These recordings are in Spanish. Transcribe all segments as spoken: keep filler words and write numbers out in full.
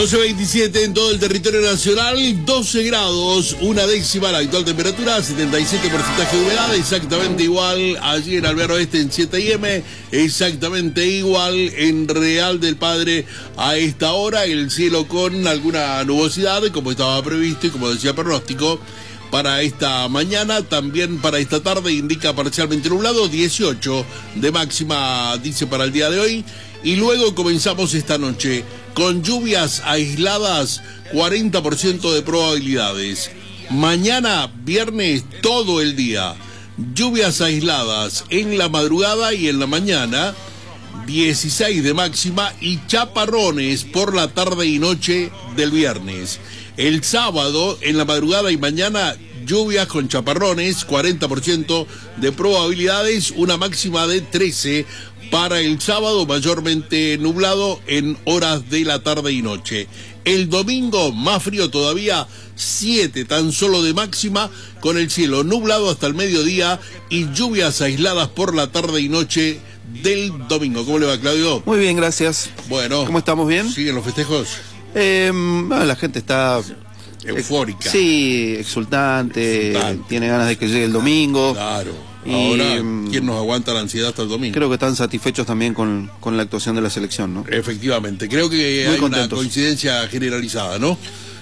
doce veintisiete en todo el territorio nacional, doce grados, una décima la actual temperatura, setenta y siete porcentaje de humedad, exactamente igual allí en Alvear Oeste en siete I M, exactamente igual en Real del Padre a esta hora, el cielo con alguna nubosidad, como estaba previsto y como decía pronóstico, para esta mañana, también para esta tarde indica parcialmente nublado, dieciocho de máxima dice para el día de hoy, y luego comenzamos esta noche con lluvias aisladas, cuarenta por ciento de probabilidades. Mañana, viernes, todo el día, lluvias aisladas en la madrugada y en la mañana, dieciséis de máxima y chaparrones por la tarde y noche del viernes. El sábado, en la madrugada y mañana, lluvias con chaparrones, cuarenta por ciento de probabilidades, una máxima de trece para el sábado, mayormente nublado en horas de la tarde y noche. El domingo, más frío todavía, siete tan solo de máxima, con el cielo nublado hasta el mediodía y lluvias aisladas por la tarde y noche del domingo. ¿Cómo le va, Claudio? Muy bien, gracias. Bueno. ¿Cómo estamos? ¿Bien? ¿Siguen los festejos? Eh, bueno, la gente está... eufórica. Sí, exultante, exultante, tiene ganas de que llegue el domingo. Claro. Y, ahora, ¿quién nos aguanta la ansiedad hasta el domingo? Creo que están satisfechos también con, con la actuación de la selección, ¿no? Efectivamente, creo que Muy hay contentos. Una coincidencia generalizada, ¿no?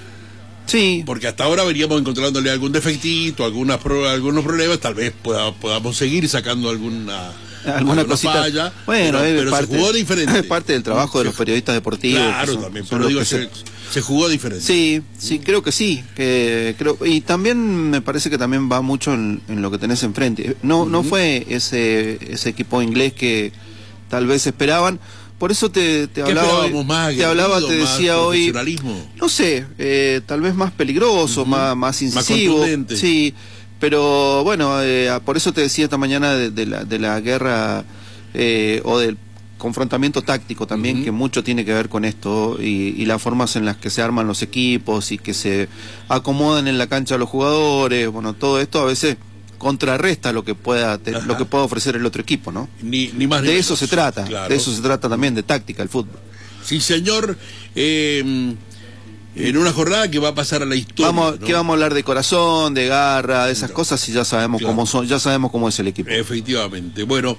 Sí. Porque hasta ahora veníamos encontrándole algún defectito, algunas pro, algunos problemas, tal vez pueda, podamos seguir sacando alguna... alguna cosita falla, bueno, pero, pero parte, se jugó diferente. Es parte del trabajo de los periodistas deportivos. Claro, son, también, son pero digo, se, se, se jugó diferente. Sí, sí, creo que sí, que creo y también me parece que también va mucho en, en lo que tenés enfrente. No, uh-huh. no fue ese ese equipo inglés que tal vez esperaban. Por eso te, te hablaba, más te hablaba, te decía hoy, no sé, eh, tal vez más peligroso, uh-huh. más, más incisivo, más sí. Pero bueno, eh, por eso te decía esta mañana de, de, la, de la guerra eh, o del confrontamiento táctico también, uh-huh. que mucho tiene que ver con esto y, y las formas en las que se arman los equipos y que se acomodan en la cancha los jugadores. Bueno, todo esto a veces contrarresta lo que pueda te, lo que pueda ofrecer el otro equipo, ¿no? Ni, ni más ni de menos. eso se trata, Claro. de eso se trata también, de táctica, el fútbol. Sí, señor. Eh... En una jornada que va a pasar a la historia. Vamos, ¿no? Que vamos a hablar de corazón, de garra, de esas no. cosas y ya sabemos claro. cómo son, ya sabemos cómo es el equipo. Efectivamente. Bueno,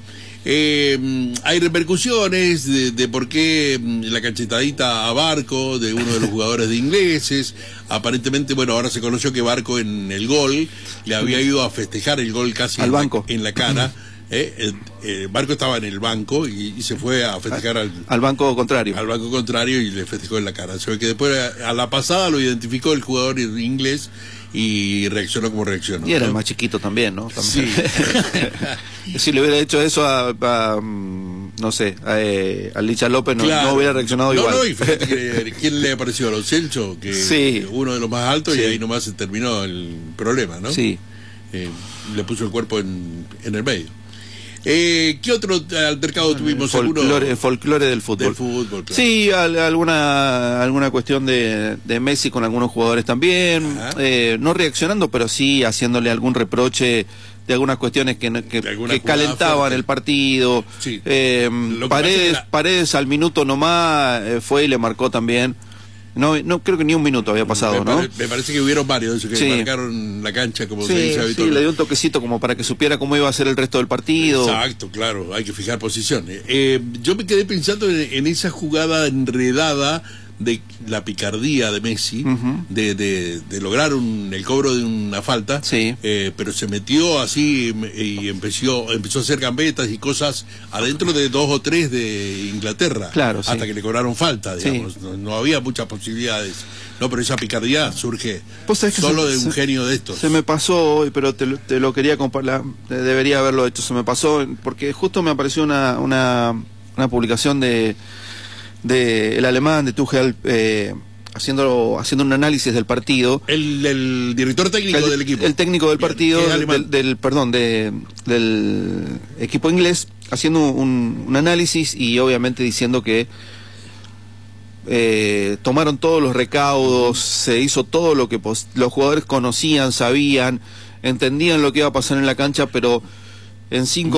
eh, hay repercusiones de, de por qué la cachetadita a Barco de uno de los jugadores de ingleses. Aparentemente, bueno, ahora se conoció que Barco en el gol le había ido a festejar el gol casi al en, banco. La, en la cara. Eh, el, el Barco estaba en el banco y, y se fue a festejar al, al banco contrario al banco contrario y le festejó en la cara. Se ve que después a, a la pasada lo identificó el jugador inglés y reaccionó como reaccionó. Y era ¿no? el más chiquito también, ¿no? También. Sí. Si le hubiera hecho eso a, a no sé, a, eh, a Licha López no, claro. no hubiera reaccionado no, igual. No, y fíjate que, ¿quién le apareció a los Celso? Que sí. uno de los más altos sí. y ahí nomás se terminó el problema, ¿no? Sí. Eh, le puso el cuerpo en, en el medio. Eh, ¿Qué otro altercado tuvimos? Folclore, folclore del fútbol. Del fútbol, claro. Sí, al, alguna alguna cuestión de, de Messi con algunos jugadores también, eh, no reaccionando, pero sí haciéndole algún reproche de algunas cuestiones que, que, que calentaban fuerte. El partido. Sí. Eh, Paredes, era... Paredes al minuto nomás eh, fue y le marcó también. No, no creo que ni un minuto había pasado, me ¿no? Pare, me parece que hubieron varios esos que sí. marcaron la cancha, como sí, se dice habitualmente. Sí, le dio un toquecito como para que supiera cómo iba a ser el resto del partido. Exacto, claro, hay que fijar posiciones. Eh, yo me quedé pensando en, en esa jugada enredada de la picardía de Messi, uh-huh. de, de, de lograr un, el cobro de una falta, sí. eh, pero se metió así y empezó, empezó a hacer gambetas y cosas adentro de dos o tres de Inglaterra, claro, hasta sí. que le cobraron falta, digamos. Sí. No, no había muchas posibilidades. No, pero esa picardía surge solo se, de un se, genio de estos. Se me pasó hoy, pero te, te lo quería compartir, debería haberlo hecho, se me pasó, porque justo me apareció una, una, una publicación de de el alemán de Tuchel eh, haciendo haciendo un análisis del partido, el, el director técnico el, del equipo el técnico del Bien, partido del, del perdón de, del equipo inglés haciendo un, un análisis y obviamente diciendo que eh, tomaron todos los recaudos, se hizo todo lo que los jugadores conocían, sabían, entendían lo que iba a pasar en la cancha, pero en cinco